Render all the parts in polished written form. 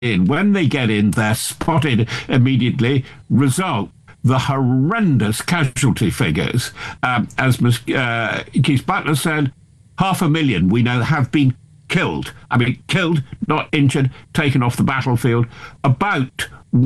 in. When they get in, they're spotted immediately. Result, the horrendous casualty figures. As Keith Butler said, 500,000 we know have been killed. I mean, killed, not injured, taken off the battlefield. About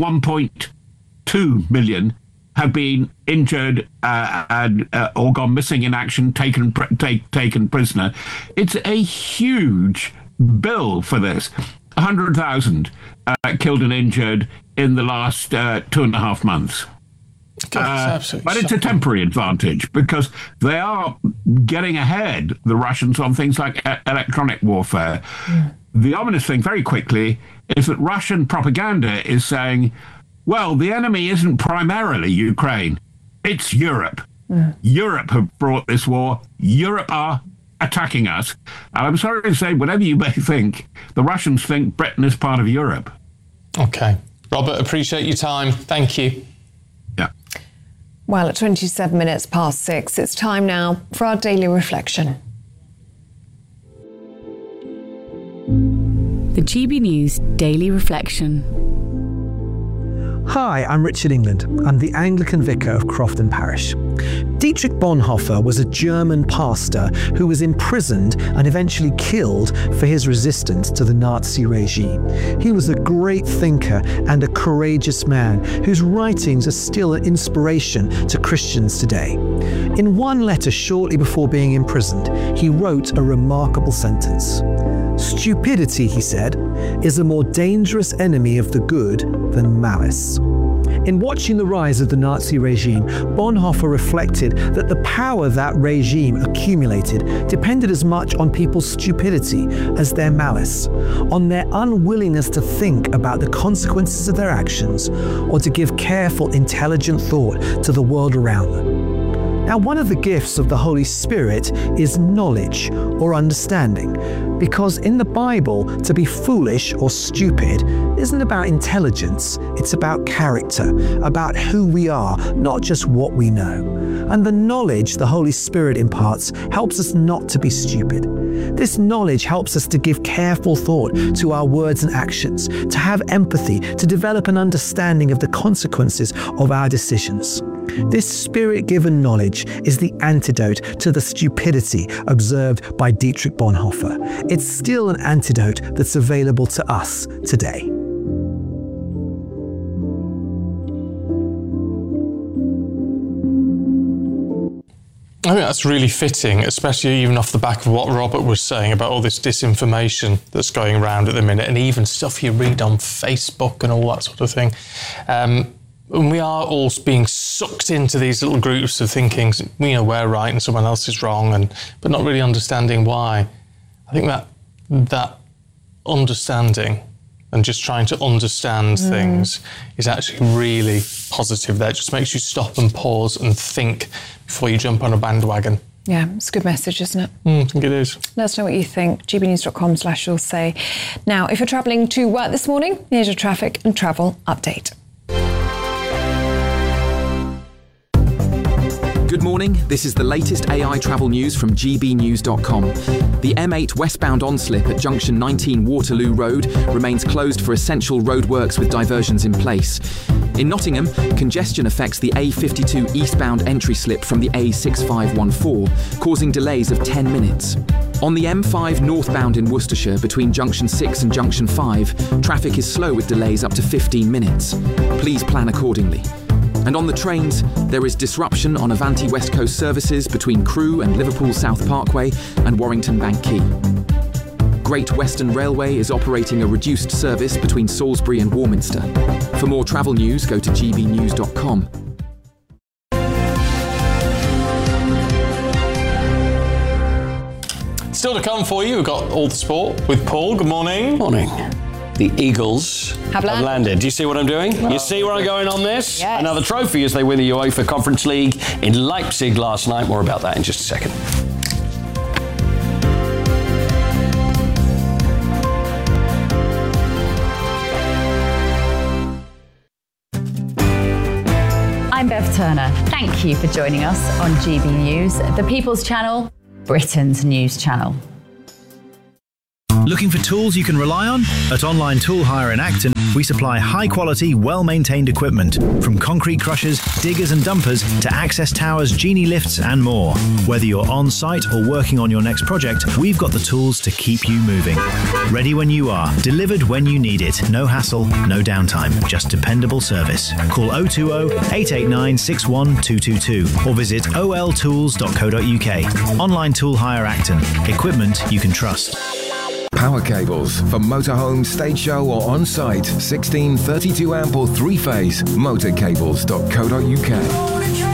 1.2 million have been injured or gone missing in action, taken prisoner. It's a huge bill for this. 100,000 killed and injured in the last 2.5 months. But it's a temporary advantage because they are getting ahead, the Russians, on things like electronic warfare. The ominous thing, very quickly, is that Russian propaganda is saying, well, the enemy isn't primarily Ukraine, it's Europe. Europe have brought this war. Europe are attacking us. And I'm sorry to say, whatever you may think, the Russians think Britain is part of Europe. OK. Robert, appreciate your time. Thank you. Yeah. Well, at 27 minutes past 6, it's time now for our daily reflection. The GB News Daily Reflection. Hi, I'm Richard England. I'm the Anglican vicar of Crofton Parish. Dietrich Bonhoeffer was a German pastor who was imprisoned and eventually killed for his resistance to the Nazi regime. He was a great thinker and a courageous man whose writings are still an inspiration to Christians today. In one letter shortly before being imprisoned, he wrote a remarkable sentence. "Stupidity," he said, "is a more dangerous enemy of the good than malice." In watching the rise of the Nazi regime, Bonhoeffer reflected that the power that regime accumulated depended as much on people's stupidity as their malice, on their unwillingness to think about the consequences of their actions or to give careful, intelligent thought to the world around them. Now, one of the gifts of the Holy Spirit is knowledge or understanding, because in the Bible, to be foolish or stupid isn't about intelligence, it's about character, about who we are, not just what we know. And the knowledge the Holy Spirit imparts helps us not to be stupid. This knowledge helps us to give careful thought to our words and actions, to have empathy, to develop an understanding of the consequences of our decisions. This Spirit-given knowledge is the antidote to the stupidity observed by Dietrich Bonhoeffer. It's still an antidote that's available to us today. I think that's really fitting, especially even off the back of what Robert was saying about all this disinformation that's going around at the minute, and even stuff you read on Facebook and all that sort of thing. And we are all being sucked into these little groups of thinking, we're right and someone else is wrong, but not really understanding why. I think that understanding and just trying to understand things is actually really positive there. It just makes you stop and pause and think before you jump on a bandwagon. Yeah, it's a good message, isn't it? I think it is. Let us know what you think. gbnews.com/you'll say. Now, if you're travelling to work this morning, here's your traffic and travel update. Good morning, this is the latest AI travel news from gbnews.com. The M8 westbound on-slip at junction 19 Waterloo Road remains closed for essential roadworks with diversions in place. In Nottingham, congestion affects the A52 eastbound entry slip from the A6514, causing delays of 10 minutes. On the M5 northbound in Worcestershire between junction 6 and junction 5, traffic is slow with delays up to 15 minutes. Please plan accordingly. And on the trains, there is disruption on Avanti West Coast services between Crewe and Liverpool South Parkway and Warrington Bank Quay. Great Western Railway is operating a reduced service between Salisbury and Warminster. For more travel news, go to gbnews.com. Still to come for you, we've got all the sport with Paul. Good morning. Morning. The Eagles have landed. Do you see what I'm doing? Well, you see where I'm going on this? Yes. Another trophy as they win the UEFA Conference League in Leipzig last night. More about that in just a second. I'm Bev Turner. Thank you for joining us on GB News, the People's Channel, Britain's news channel. Looking for tools you can rely on? At Online Tool Hire in Acton, we supply high-quality, well-maintained equipment, from concrete crushers, diggers and dumpers to access towers, genie lifts and more. Whether you're on-site or working on your next project, we've got the tools to keep you moving. Ready when you are, delivered when you need it. No hassle, no downtime, just dependable service. Call 020-889-61222 or visit oltools.co.uk. Online Tool Hire Acton. Equipment you can trust. Power cables for motorhome, stage show or on-site. 16, 32 amp or 3-phase. Motorcables.co.uk.